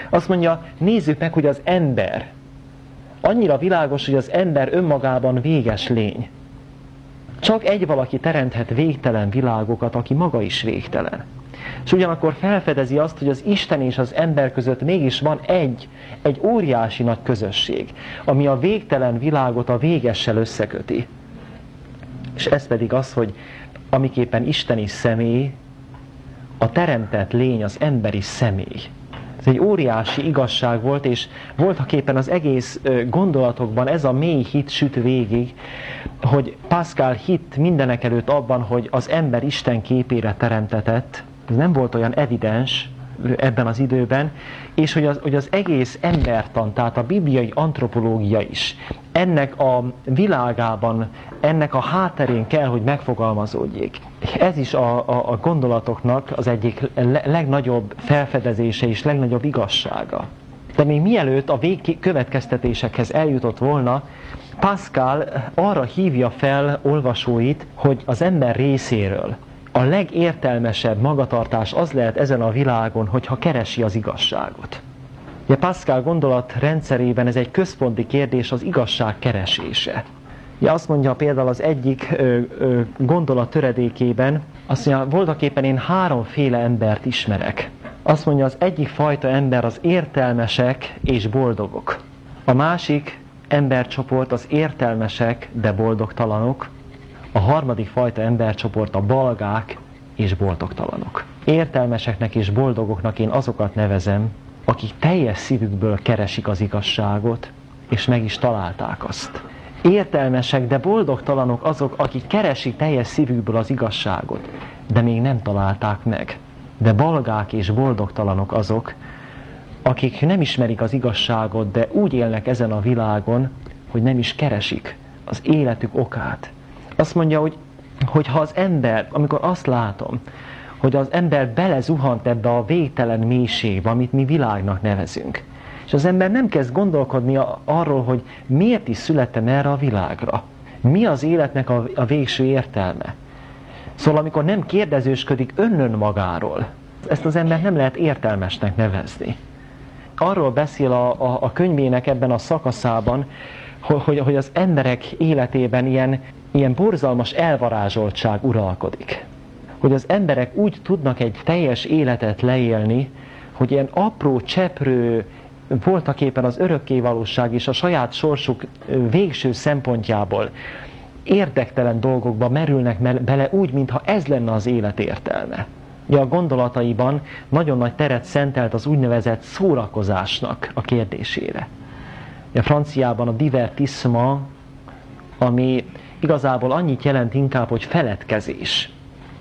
Azt mondja, nézzük meg, hogy az ember annyira világos, hogy az ember önmagában véges lény. Csak egy valaki teremthet végtelen világokat, aki maga is végtelen. És ugyanakkor felfedezi azt, hogy az Isten és az ember között mégis van egy óriási nagy közösség, ami a végtelen világot a végessel összeköti. És ez pedig az, hogy amiképpen Isten is személy, a teremtett lény az emberi személy. Ez egy óriási igazság volt, és voltaképpen az egész gondolatokban ez a mély hit süt végig, hogy Pascal hitt mindenekelőtt abban, hogy az ember Isten képére teremtetett. Ez nem volt olyan evidens ebben az időben, és hogy az egész embertan, tehát a bibliai antropológia is ennek a világában, ennek a hátterén kell, hogy megfogalmazódjék. Ez is a gondolatoknak az egyik legnagyobb felfedezése és legnagyobb igazsága. De még mielőtt a végkövetkeztetésekhez eljutott volna, Pascal arra hívja fel olvasóit, hogy az ember részéről a legértelmesebb magatartás az lehet ezen a világon, hogyha keresi az igazságot. Ugye Pascal gondolatrendszerében ez egy központi kérdés, az igazság keresése. Ugye azt mondja például az egyik gondolat töredékében, azt mondja, voltaképpen én háromféle embert ismerek. Azt mondja, az egyik fajta ember az értelmesek és boldogok. A másik embercsoport az értelmesek, de boldogtalanok. A harmadik fajta embercsoport a balgák és boldogtalanok. Értelmeseknek és boldogoknak én azokat nevezem, akik teljes szívükből keresik az igazságot, és meg is találták azt. Értelmesek, de boldogtalanok azok, akik keresik teljes szívükből az igazságot, de még nem találták meg. De balgák és boldogtalanok azok, akik nem ismerik az igazságot, de úgy élnek ezen a világon, hogy nem is keresik az életük okát. Azt mondja, hogy ha az ember, amikor azt látom, hogy az ember belezuhant ebbe a végtelen mélységbe, amit mi világnak nevezünk, és az ember nem kezd gondolkodni arról, hogy miért is születtem erre a világra. Mi az életnek a végső értelme? Szóval amikor nem kérdezősködik önmagáról, ezt az ember nem lehet értelmesnek nevezni. Arról beszél a könyvének ebben a szakaszában, hogy az emberek életében ilyen borzalmas elvarázsoltság uralkodik. Hogy az emberek úgy tudnak egy teljes életet leélni, hogy ilyen apró, cseprő, voltaképpen az örökkévalóság és a saját sorsuk végső szempontjából érdektelen dolgokba merülnek bele úgy, mintha ez lenne az élet értelme. A gondolataiban nagyon nagy teret szentelt az úgynevezett szórakozásnak a kérdésére. A franciában a divertissement, ami igazából annyit jelent inkább, hogy feledkezés.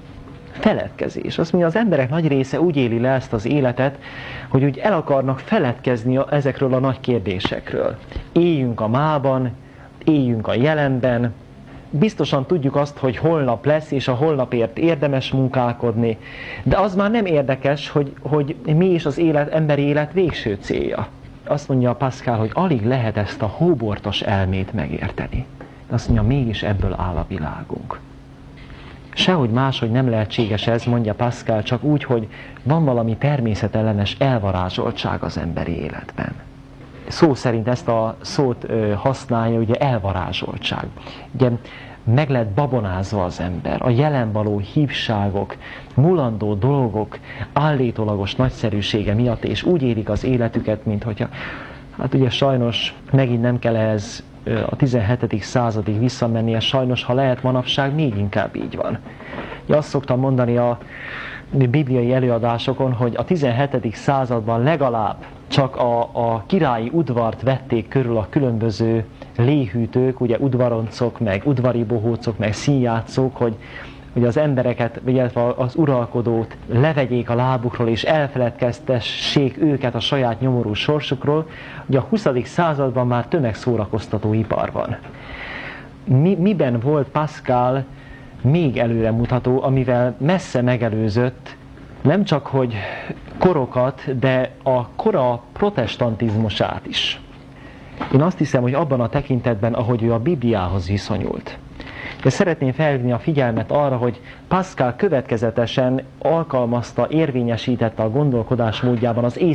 Feledkezés. Azt mondja, az emberek nagy része úgy éli le ezt az életet, hogy úgy el akarnak feledkezni ezekről a nagy kérdésekről. Éljünk a mában, éljünk a jelenben, biztosan tudjuk azt, hogy holnap lesz, és a holnapért érdemes munkálkodni, de az már nem érdekes, hogy mi is az emberi élet végső célja. Azt mondja Pascal, hogy alig lehet ezt a hóbortos elmét megérteni. De azt mondja, mégis ebből áll a világunk. Sehogy máshogy nem lehetséges ez, mondja Pascal, csak úgy, hogy van valami természetellenes elvarázsoltság az emberi életben. Szó szerint ezt a szót használja, ugye elvarázsoltság. Ugye meg lett babonázva az ember, a jelen való hívságok, mulandó dolgok állítólagos nagyszerűsége miatt, és úgy élik az életüket, mint hogyha, hát ugye sajnos megint nem kell ehhez a 17. századig visszamennie, sajnos, ha lehet manapság, még inkább így van. Azt szoktam mondani a bibliai előadásokon, hogy a 17. században legalább csak a királyi udvart vették körül a különböző léhűtők, ugye udvaroncok, meg udvari bohócok, meg színjátszók, hogy az embereket, illetve az uralkodót levegyék a lábukról, és elfeledkeztessék őket a saját nyomorú sorsukról. Ugye a 20. században már tömegszórakoztató ipar van. Miben volt Pascal még előremutató, amivel messze megelőzött nem csak hogy korokat, de a kora protestantizmusát is. Én azt hiszem, hogy abban a tekintetben, ahogy ő a Bibliához viszonyult. De szeretném felhívni a figyelmet arra, hogy Pascal következetesen alkalmazta, érvényesítette a gondolkodásmódjában az